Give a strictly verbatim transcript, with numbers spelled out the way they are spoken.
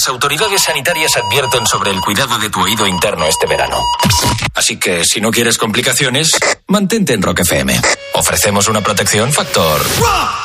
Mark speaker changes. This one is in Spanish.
Speaker 1: las autoridades sanitarias advierten sobre el cuidado de tu oído interno este verano. Así que, si no quieres complicaciones, mantente en Rock F M. Ofrecemos una protección factor